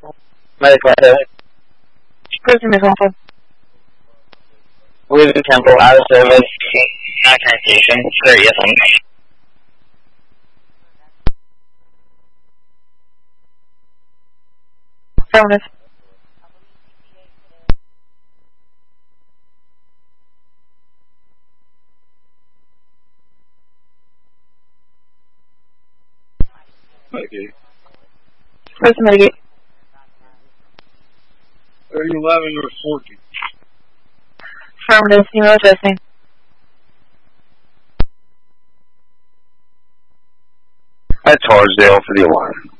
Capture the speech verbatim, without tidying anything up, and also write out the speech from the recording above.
Medical service. Prison is also. William Temple, out of service. Not transportation. Sure, yes, I'm. Affirmative. Okay. Prison mitigate. Are you eleven or fourteen? Affirmative. Email addressing. That's Harsdale for the alarm.